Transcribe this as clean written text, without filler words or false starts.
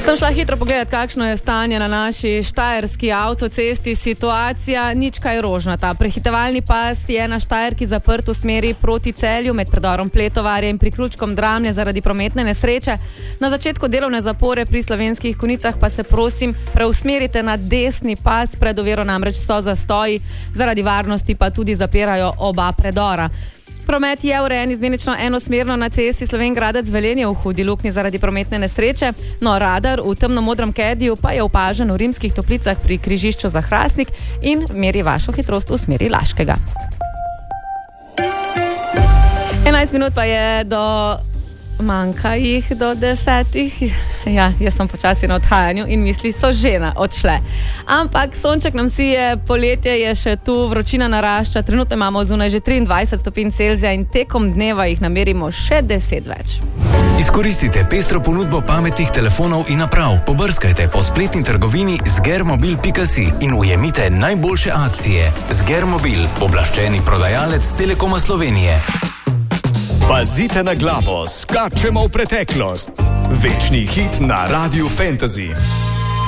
Sem šla hitro pogledati, kakšno je stanje na naši štajerski avtocesti. Situacija nič kaj rožnata. Prehitevalni pas je na Štajerki zaprt v smeri proti Celju med predorom Pletovarja in priključkom Dramlje zaradi prometne nesreče. Na začetku delovne zapore pri Slovenskih Konjicah pa se prosim preusmerite na desni pas, pred oviro namreč so zastoji, zaradi varnosti pa tudi zapirajo oba predora. Promet je urejen izmenično enosmerno na cesti Slovenj Gradec-Velenje v hudi luknji zaradi prometne nesreče, no radar v temno-modrem kediju pa je opažen v Rimskih Toplicah pri križišču za Hrastnik in meri vašo hitrost v smeri Laškega. 11 minut pa je manjka jih do 10. Ja, jaz sem počasi na odhajanju in misli so že odšle. Ampak sonček nam sije, poletje je še tu, vročina narašča, trenutno imamo zunaj že 23 stopinj Celzija in tekom dneva jih namerimo še 10 več. Izkoristite pestro ponudbo pametnih telefonov in naprav. Pobrskajte po spletni trgovini zgermobil.si in ujemite najboljše akcije. Zgermobil, pooblaščeni prodajalec Telekoma Slovenije. Pazite na glavo, skačemo v preteklost. Večni hit na Radiu Fantasy.